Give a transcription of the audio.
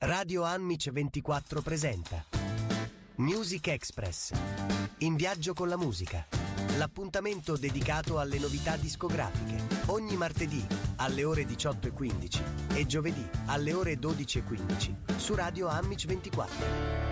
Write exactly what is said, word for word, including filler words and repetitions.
Radio Anmic ventiquattro presenta Music Express. In viaggio con la musica. L'appuntamento dedicato alle novità discografiche. Ogni martedì alle ore diciotto e quindici e giovedì alle ore dodici e quindici su Radio Anmic ventiquattro.